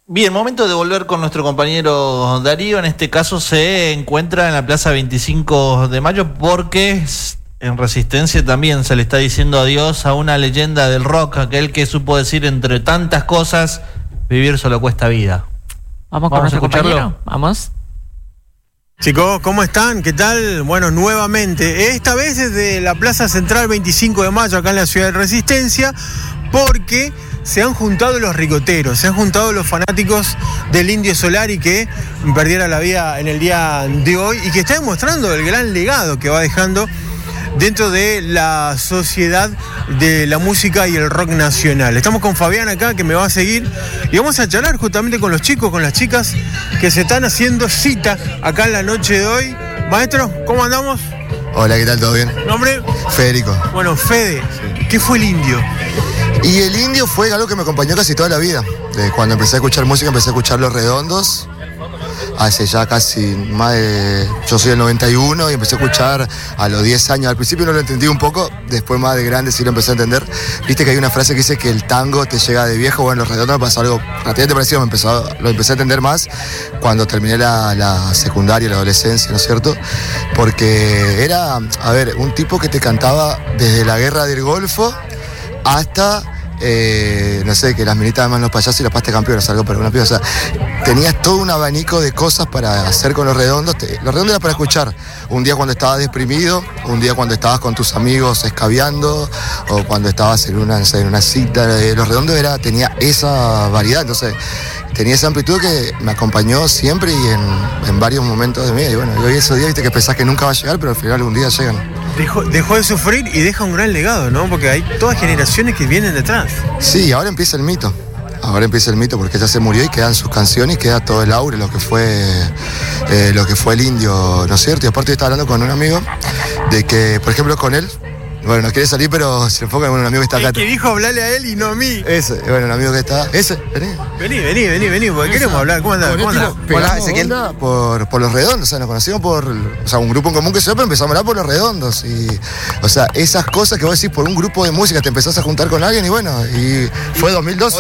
Bien, momento de volver con nuestro compañero Darío. En este caso se encuentra en la Plaza 25 de Mayo porque en Resistencia también se le está diciendo adiós a una leyenda del rock, aquel que supo decir entre tantas cosas, vivir solo cuesta vida. Vamos con nuestro compañero. Vamos. Chicos, ¿cómo están? ¿Qué tal? Bueno, nuevamente, esta vez desde la Plaza Central 25 de Mayo, acá en la ciudad de Resistencia, porque se han juntado los ricoteros, se han juntado los fanáticos del Indio Solari que perdiera la vida en el día de hoy y que está demostrando el gran legado que va dejando dentro de la sociedad de la música y el rock nacional. Estamos con Fabián acá, que me va a seguir, y vamos a charlar justamente con los chicos, con las chicas que se están haciendo cita acá en la noche de hoy. Maestro, ¿cómo andamos? Hola, ¿qué tal? ¿Todo bien? ¿Nombre? Federico. Bueno, Fede, ¿qué fue el Indio? Y el Indio fue algo que me acompañó casi toda la vida. Cuando empecé a escuchar música, empecé a escuchar Los Redondos. Hace ya casi más de... Yo soy del 91 y empecé a escuchar a los 10 años. Al principio no lo entendí un poco, después más de grande sí lo empecé a entender. Viste que hay una frase que dice que el tango te llega de viejo. Bueno, Los Redondos me pasó algo relativamente parecido. Lo empecé a entender más cuando terminé la secundaria, la adolescencia, ¿no es cierto? Porque era, a ver, un tipo que te cantaba desde la guerra del Golfo hasta... no sé, que las minitas aman los payasos y la pasta de campeones, algo para una piba. O sea, tenías todo un abanico de cosas para hacer con Los Redondos. Los Redondos era para escuchar. Un día cuando estabas deprimido, un día cuando estabas con tus amigos escabeando, o cuando estabas en una cita. Los Redondos tenía esa variedad, entonces tenía esa amplitud que me acompañó siempre y en varios momentos de mi vida. Y bueno, hoy esos días, viste, que pensás que nunca va a llegar, pero al final algún día llegan. Dejó de sufrir y deja un gran legado, ¿no? Porque hay todas generaciones que vienen detrás. Sí, ahora empieza el mito. Ahora empieza el mito porque ya se murió y quedan sus canciones, queda todo el aura, lo que fue el Indio, ¿no es cierto? Y aparte yo estaba hablando con un amigo de que, por ejemplo, con él, bueno, no quiere salir, pero se enfoca en un amigo que está acá. El que dijo hablarle a él y no a mí. Ese, bueno, un amigo que está... Ese, Vení, porque queremos hablar. ¿Cómo andás? Hola, Ezequiel. Por Los Redondos, o sea, nos conocimos por un grupo en común que se dio, pero empezamos a hablar por Los Redondos. Y, o sea, esas cosas que vos decís por un grupo de música, te empezás a juntar con alguien y bueno, y fue 2012.